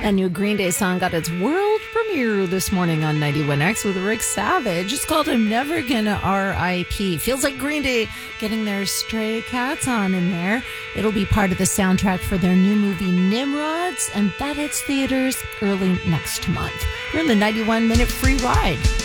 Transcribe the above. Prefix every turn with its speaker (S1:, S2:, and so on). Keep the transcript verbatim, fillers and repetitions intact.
S1: And new Green Day song got its world premiere this morning on ninety-one X with Rick Savage. It's called I'm Never Gonna R I P. Feels like Green Day getting their Stray Cats on in there. It'll be part of the soundtrack for their new movie Nimrods, and that hits theaters early next month. You're in the ninety-one minute free ride.